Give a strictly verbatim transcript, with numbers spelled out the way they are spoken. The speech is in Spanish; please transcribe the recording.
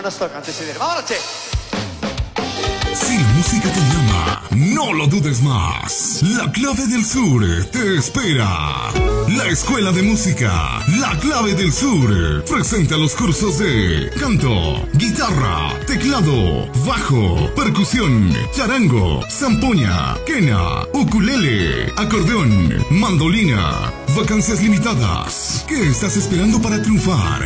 nos toca antes de ver. ¡Vámonos, che! Si la música te llama, no lo dudes más. La Clave del Sur te espera. La Escuela de Música La Clave del Sur presenta los cursos de canto, guitarra, teclado, bajo, percusión, charango, zampoña, quena, ukulele, acordeón, mandolina. Vacancias limitadas. ¿Qué estás esperando para triunfar?